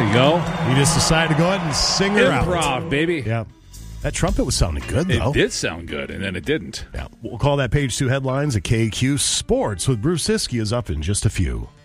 you go. You just decided to go ahead and sing her out. Improv, baby. Yeah. That trumpet was sounding good, though. It did sound good, and then it didn't. Yeah. We'll call that Page 2 headlines. A KQ Sports with Bruce Siskey is up in just a few.